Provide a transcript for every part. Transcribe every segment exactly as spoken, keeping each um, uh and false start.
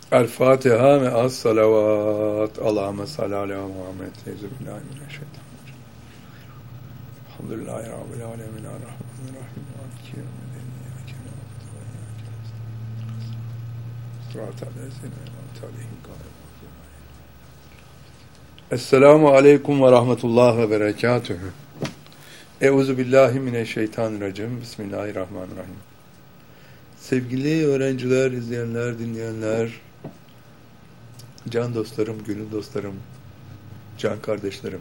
El-Fatiha ve as-salavat. Allahümme salli ala Muhammed. Euzubillahimineşşeytanirracim. Elhamdülillahi Rabbil alemin. Errahmanirrahim. Maliki yevmiddin. İyyâke na'budu ve iyyâke nestaîn. Sıratal lezîne en'amte aleyhim gâyril mağdûbi aleyhim. Esselamu aleyküm ve rahmetullah ve berekatühü. Euzubillahimineşşeytanirracim. Bismillahirrahmanirrahim. Sevgili öğrenciler, izleyenler, dinleyenler, can dostlarım, gönül dostlarım, can kardeşlerim.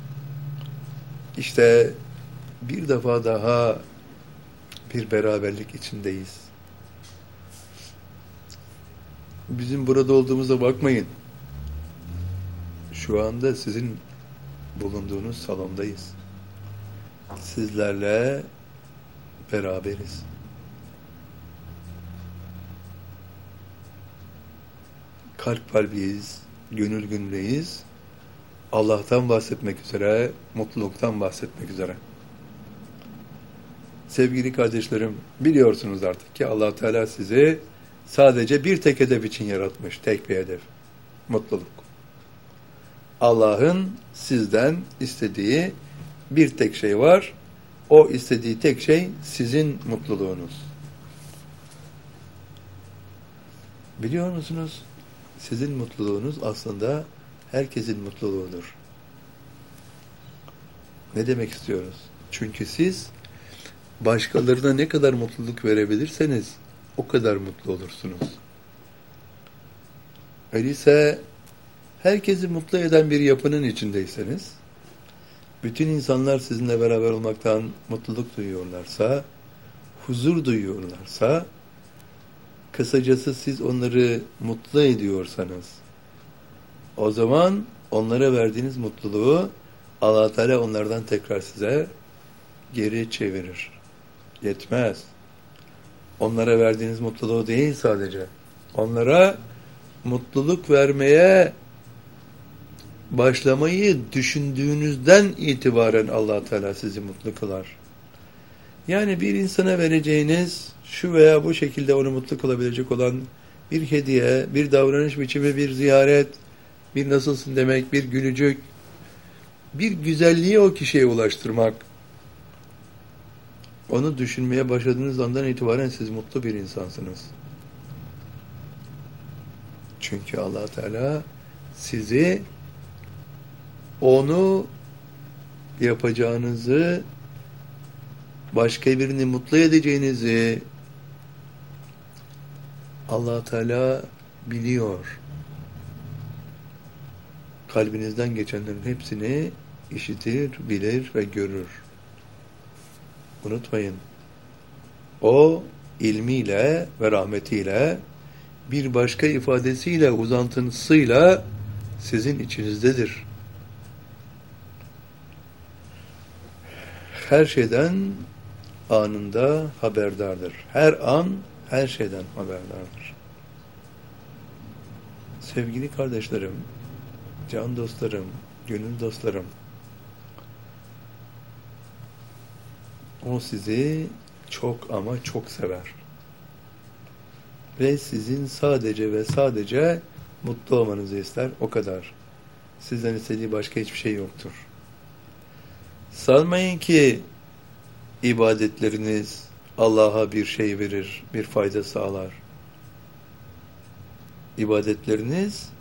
İşte bir defa daha bir beraberlik içindeyiz. Bizim burada olduğumuza bakmayın. Şu anda sizin bulunduğunuz salondayız. Sizlerle beraberiz. Kalp kalbiyiz, gönül gönüleyiz. Allah'tan bahsetmek üzere, mutluluktan bahsetmek üzere. Sevgili kardeşlerim, biliyorsunuz artık ki Allah Teala sizi sadece bir tek hedef için yaratmış, tek bir hedef. Mutluluk. Allah'ın sizden istediği bir tek şey var. O istediği tek şey sizin mutluluğunuz. Biliyor musunuz? Sizin mutluluğunuz aslında herkesin mutluluğudur. Ne demek istiyoruz? Çünkü siz başkalarına ne kadar mutluluk verebilirseniz o kadar mutlu olursunuz. Öyleyse herkesi mutlu eden bir yapının içindeyseniz, bütün insanlar sizinle beraber olmaktan mutluluk duyuyorlarsa, huzur duyuyorlarsa, kısacası siz onları mutlu ediyorsanız, o zaman onlara verdiğiniz mutluluğu Allah Teala onlardan tekrar size geri çevirir. Yetmez. Onlara verdiğiniz mutluluğu değil sadece. Onlara mutluluk vermeye başlamayı düşündüğünüzden itibaren Allah Teala sizi mutlu kılar. Yani bir insana vereceğiniz şu veya bu şekilde onu mutlu kılabilecek olan bir hediye, bir davranış biçimi, bir ziyaret, bir nasılsın demek, bir gülücük, bir güzelliği o kişiye ulaştırmak. Onu düşünmeye başladığınız andan itibaren siz mutlu bir insansınız. Çünkü Allah Teala sizi onu yapacağınızı, başka birini mutlu edeceğinizi Allah Teala biliyor. Kalbinizden geçenlerin hepsini işitir, bilir ve görür. Unutmayın. O ilmiyle ve rahmetiyle, bir başka ifadesiyle, uzantısıyla sizin içinizdedir. Her şeyden anında haberdardır. Her an her şeyden haberdardır. Sevgili kardeşlerim, can dostlarım, gönül dostlarım, o sizi çok ama çok sever. Ve sizin sadece ve sadece mutlu olmanızı ister, o kadar. Sizden istediği başka hiçbir şey yoktur. Sanmayın ki ibadetleriniz Allah'a bir şey verir, bir fayda sağlar. İbadetleriniz